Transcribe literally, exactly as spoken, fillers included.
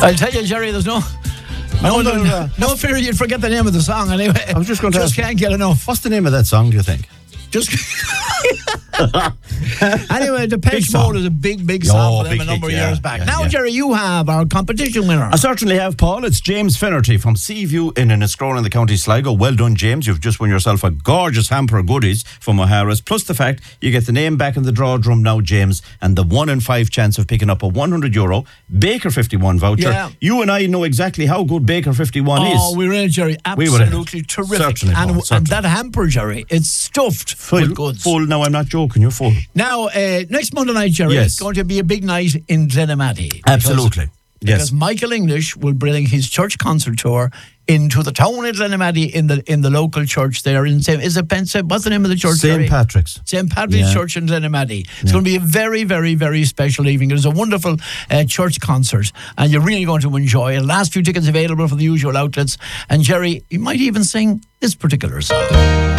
I'll tell you, Jerry, there's no... No, no, no, no fear you'd forget the name of the song anyway. I was just going to Just ask, can't get enough. what's the name of that song, do you think? Just anyway, the Big Depeche song. Mode is a big, big Oh, song for them big a number hit, of yeah, years back. yeah, now, yeah. Jerry, you have our competition winner. I certainly have, Paul. It's James Finnerty from Seaview in Enniscrone in the County Sligo. Well done, James. You've just won yourself a gorgeous hamper of goodies from O'Hara's, plus the fact you get the name back in the draw drum now, James, and the one in five chance of picking up a one hundred euro Baker fifty-one voucher. Yeah. You and I know exactly how good Baker fifty-one is. Oh, we're in it, Jerry. We were in it. Absolutely terrific. Certainly, and, Paul, and certainly. that hamper, Jerry, it's stuffed Full, with goods. full. Now, I'm not joking. You're full. Now, uh, next Monday night, Jerry, Yes. it's going to be a big night in Glenamaddy. Absolutely. Because, Yes. because Michael English will bring his church concert tour into the town of Glenamaddy in the in the local church there. In Saint Is it Ben? What's the name of the church? Saint Jerry? Patrick's. Saint Patrick's Yeah. Church in Glenamaddy. It's going to be a very, very, very special evening. It's a wonderful uh, church concert, and you're really going to enjoy it. Last few tickets available for the usual outlets. And Jerry, you might even sing this particular song.